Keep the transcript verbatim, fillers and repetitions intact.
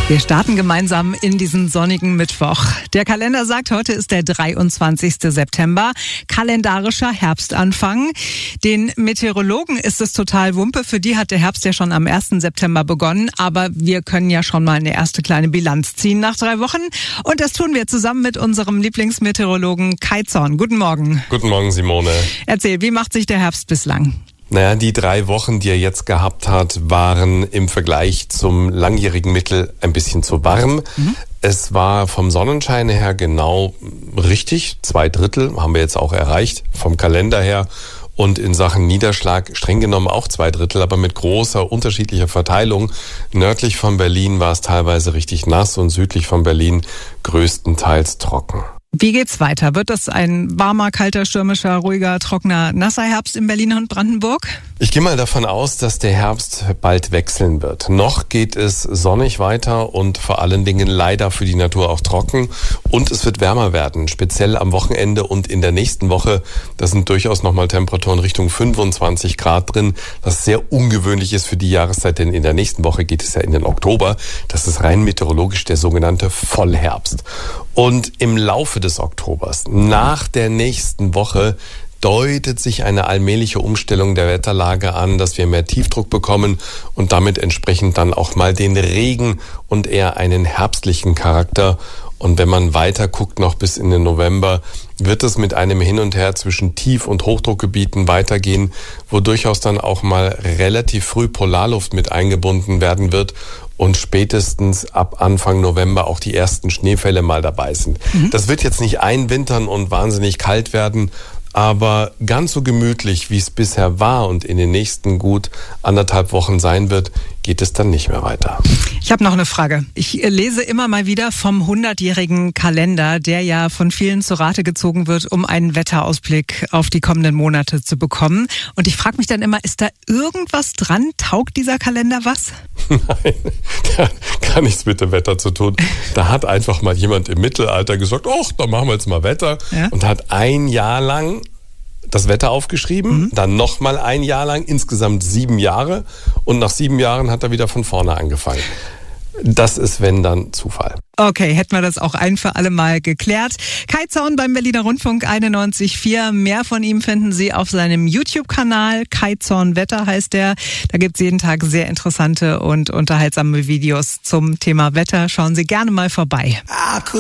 Wir starten gemeinsam in diesen sonnigen Mittwoch. Der Kalender sagt, heute ist der dreiundzwanzigste September, kalendarischer Herbstanfang. Den Meteorologen ist es total Wumpe, für die hat der Herbst ja schon am ersten September begonnen, aber wir können ja schon mal eine erste kleine Bilanz ziehen nach drei Wochen und das tun wir zusammen mit unserem Lieblingsmeteorologen Kai Zorn. Guten Morgen. Guten Morgen, Simone. Erzähl, wie macht sich der Herbst bislang? Naja, die drei Wochen, die er jetzt gehabt hat, waren im Vergleich zum langjährigen Mittel ein bisschen zu warm. Mhm. Es war vom Sonnenschein her genau richtig. Zwei Drittel haben wir jetzt auch erreicht, vom Kalender her. Und in Sachen Niederschlag streng genommen auch zwei Drittel, aber mit großer unterschiedlicher Verteilung. Nördlich von Berlin war es teilweise richtig nass und südlich von Berlin größtenteils trocken. Wie geht's weiter? Wird das ein warmer, kalter, stürmischer, ruhiger, trockener, nasser Herbst in Berlin und Brandenburg? Ich gehe mal davon aus, dass der Herbst bald wechseln wird. Noch geht es sonnig weiter und vor allen Dingen leider für die Natur auch trocken. Und es wird wärmer werden, speziell am Wochenende und in der nächsten Woche. Da sind durchaus nochmal Temperaturen Richtung fünfundzwanzig Grad drin, was sehr ungewöhnlich ist für die Jahreszeit, denn in der nächsten Woche geht es ja in den Oktober. Das ist rein meteorologisch der sogenannte Vollherbst. Und im Laufe des Oktobers, nach der nächsten Woche, deutet sich eine allmähliche Umstellung der Wetterlage an, dass wir mehr Tiefdruck bekommen und damit entsprechend dann auch mal den Regen und eher einen herbstlichen Charakter. Und wenn man weiter guckt, noch bis in den November, wird es mit einem Hin und Her zwischen Tief- und Hochdruckgebieten weitergehen, wo durchaus dann auch mal relativ früh Polarluft mit eingebunden werden wird und spätestens ab Anfang November auch die ersten Schneefälle mal dabei sind. Mhm. Das wird jetzt nicht einwintern und wahnsinnig kalt werden, aber ganz so gemütlich, wie es bisher war und in den nächsten gut anderthalb Wochen sein wird, geht es dann nicht mehr weiter. Ich habe noch eine Frage. Ich lese immer mal wieder vom hundertjährigen Kalender, der ja von vielen zur Rate gezogen wird, um einen Wetterausblick auf die kommenden Monate zu bekommen. Und ich frage mich dann immer, ist da irgendwas dran? Taugt dieser Kalender was? Nein, der hat gar nichts mit dem Wetter zu tun. Da hat einfach mal jemand im Mittelalter gesagt, ach, dann machen wir jetzt mal Wetter. Ja? Und hat ein Jahr lang das Wetter aufgeschrieben, mhm. dann nochmal ein Jahr lang, insgesamt sieben Jahre. Und nach sieben Jahren hat er wieder von vorne angefangen. Das ist, wenn dann, Zufall. Okay, hätten wir das auch ein für alle Mal geklärt. Kai Zorn beim Berliner Rundfunk einundneunzig Komma vier. Mehr von ihm finden Sie auf seinem YouTube-Kanal. Kai Zorn Wetter heißt der. Da gibt's jeden Tag sehr interessante und unterhaltsame Videos zum Thema Wetter. Schauen Sie gerne mal vorbei.